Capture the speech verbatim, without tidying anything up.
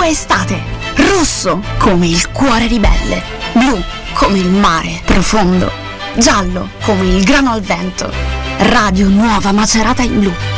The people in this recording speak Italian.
sua estate. Rosso come il cuore ribelle, blu come il mare profondo, giallo come il grano al vento. Radio Nuova Macerata in Blu.